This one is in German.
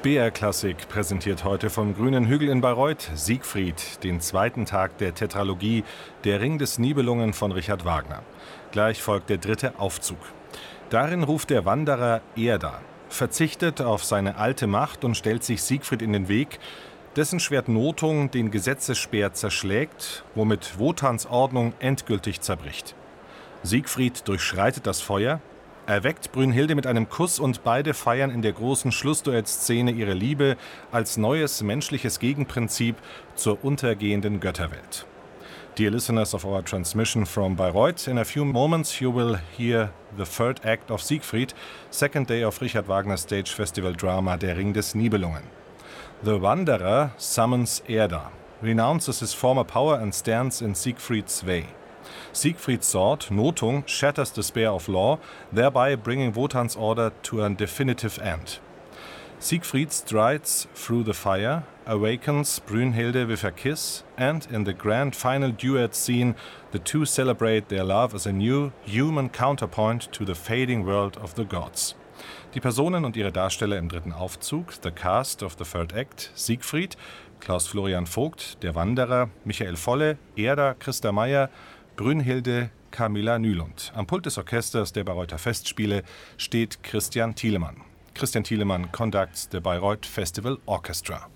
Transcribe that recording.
BR Klassik präsentiert heute vom Grünen Hügel in Bayreuth Siegfried, den zweiten Tag der Tetralogie Der Ring des Nibelungen von Richard Wagner. Gleich folgt der dritte Aufzug. Darin ruft der Wanderer Erda, verzichtet auf seine alte Macht und stellt sich Siegfried in den Weg, dessen Schwert Nothung den Gesetzesspeer zerschlägt, womit Wotans Ordnung endgültig zerbricht. Siegfried durchschreitet das Feuer, erweckt Brünnhilde mit einem Kuss und beide feiern in der großen Schlussduettszene ihre Liebe als neues menschliches Gegenprinzip zur untergehenden Götterwelt. Dear listeners of our transmission from Bayreuth, in a few moments you will hear the third act of Siegfried, second day of Richard Wagner's stage festival drama Der Ring des Nibelungen. The Wanderer summons Erda, renounces his former power and stands in Siegfried's way. Siegfried's sword, Nothung, shatters the spear of law, thereby bringing Wotan's order to a definitive end. Siegfried strides through the fire, awakens Brünnhilde with a kiss, and in the grand final duet scene, the two celebrate their love as a new, human counterpoint to the fading world of the gods. Die Personen und ihre Darsteller im dritten Aufzug, the cast of the third act, Siegfried, Klaus Florian Vogt, der Wanderer, Michael Volle, Erda, Christa Meyer, Brünnhilde, Camilla Nylund. Am Pult des Orchesters der Bayreuther Festspiele steht Christian Thielemann. Christian Thielemann conducts the Bayreuth Festival Orchestra.